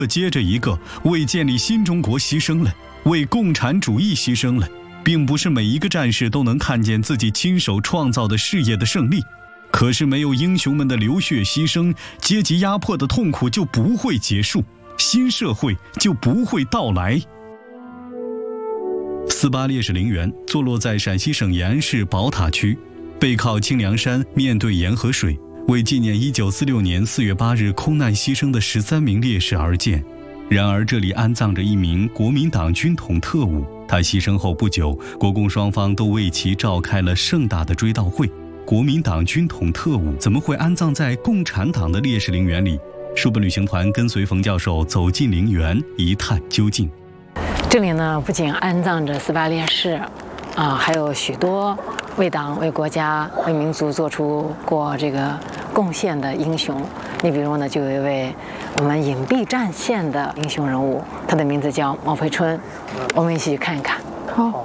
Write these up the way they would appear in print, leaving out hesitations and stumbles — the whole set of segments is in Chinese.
接着一个为建立新中国牺牲了，为共产主义牺牲了。并不是每一个战士都能看见自己亲手创造的事业的胜利，可是没有英雄们的流血牺牲，阶级压迫的痛苦就不会结束，新社会就不会到来。48烈士陵园坐落在陕西省延安市宝塔区，背靠清凉山，面对沿河水，为纪念1946年4月8日空难牺牲的13名烈士而建。然而这里安葬着一名国民党军统特务，他牺牲后不久，国共双方都为其召开了盛大的追悼会。国民党军统特务怎么会安葬在共产党的烈士陵园里？书本旅行团跟随冯教授走进陵园，一探究竟。 这里呢，不仅安葬着48烈士，还有许多为党、为国家、为民族做出过这个贡献的英雄。你比如呢，就有一位我们隐蔽战线的英雄人物，他的名字叫毛培春，我们一起去看一看。 好。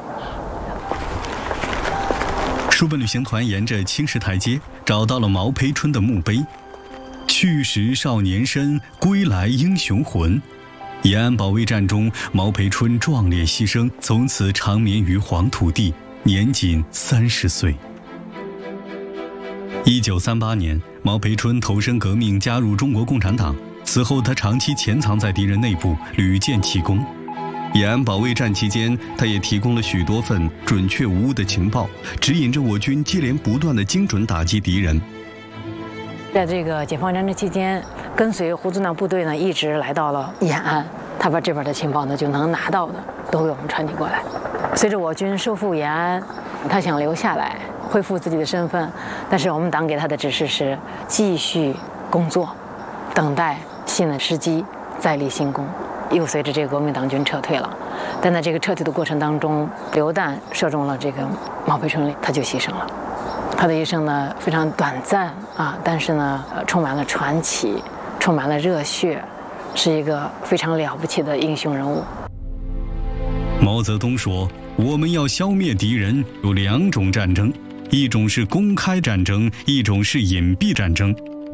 书本旅行团沿着青石台阶找到了毛培春的墓碑，去时少年身，归来英雄魂。延安保卫战中，毛培春壮烈牺牲，从此长眠于黄土地，年仅30岁。1938年，毛培春投身革命，加入中国共产党。此后，他长期潜藏在敌人内部，屡建奇功。延安保卫战期间，他也提供了许多份准确无误的情报，指引着我军接连不断的精准打击敌人。 在这个解放战争期间，跟随胡宗南部队呢，一直来到了延安，他把这边的情报呢，就能拿到的都给我们传递过来。随着我军收复延安，他想留下来，恢复自己的身份，但是我们党给他的指示是继续工作，等待新的时机，再立新功。又随着这个国民党军撤退了，但在这个撤退的过程当中，榴弹射中了这个毛培春，他就牺牲了。他的一生呢非常短暂但是呢充满了传奇，充满了热血，是一个非常了不起的英雄人物。 毛泽东说，我们要消灭敌人有2种战争，一种是公开战争，一种是隐蔽战争。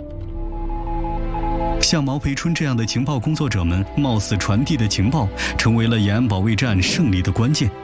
像毛培春这样的情报工作者们冒死传递的情报，成为了延安保卫战胜利的关键。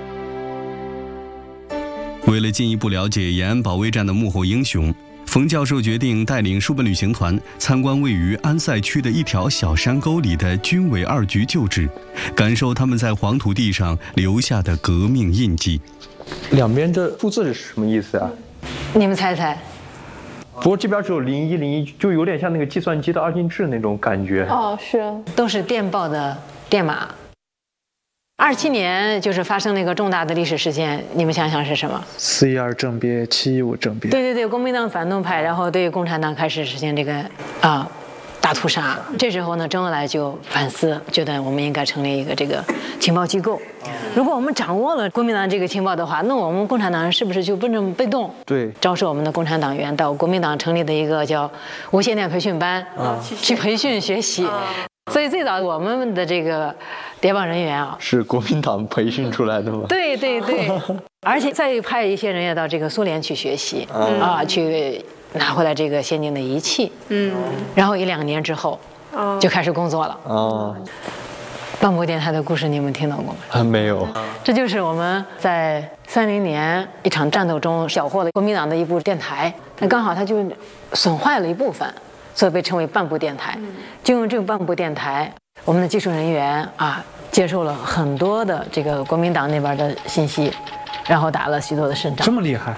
为了进一步了解延安保卫战的幕后英雄，冯教授决定带领书本旅行团参观位于安塞区的一条小山沟里的军委2局旧址，感受他们在黄土地上留下的革命印记。 两边这数字是什么意思啊？ 你们猜猜？ 不过这边只有0101，就有点像那个计算机的2进制那种感觉。 哦，是， 都是电报的电码。27年就是发生了一个重大的历史事件，你们想想是什么 ？4.12政变，7.15政变。 对，国民党反动派，然后对共产党开始实现这个大屠杀。这时候呢，周恩来就反思，觉得我们应该成立一个这个情报机构。如果我们掌握了国民党这个情报的话，那我们共产党人是不是就不能被动？ 对， 招收我们的共产党员到国民党成立的一个叫无线电培训班去培训学习。所以最早我们的这个谍报人员是国民党培训出来的吗？ 对，而且再派一些人也到这个苏联去学习去拿回来这个先进的仪器。然后1-2年之后就开始工作了。半部电台的故事你们听到过吗？ 没有。 这就是我们在30年一场战斗中缴获了国民党的一部电台，但刚好它就损坏了一部分，所以被称为半部电台。就用这个半部电台，我们的技术人员接受了很多的这个国民党那边的信息，然后打了许多的胜仗。 这么厉害！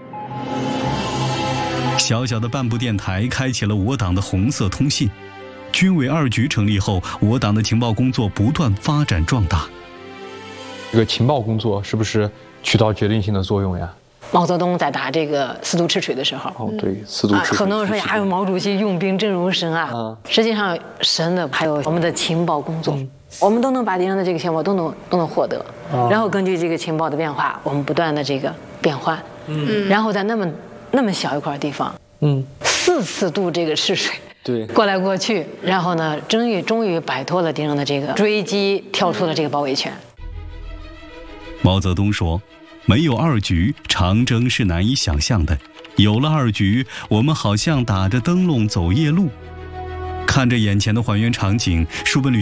小小的半部电台开启了我党的红色通信。军委2局成立后，我党的情报工作不断发展壮大。 这个情报工作是不是起到决定性的作用呀？ 毛泽东在打这个四渡赤水的时候， 对，四渡赤水。 很多人说呀，毛主席用兵真如神实际上神的还有我们的情报工作，我们都能把敌人的这个情报都能获得，然后根据这个情报的变化，我们不断的这个变换，然后在那么小一块地方，4次渡这个赤水。 对， 过来过去，然后呢，终于摆脱了敌人的这个追击，跳出了这个包围圈。 毛泽东说，没有2局，长征是难以想象的；有了2局，我们好像打着灯笼走夜路。 看着眼前的还原场景，书本里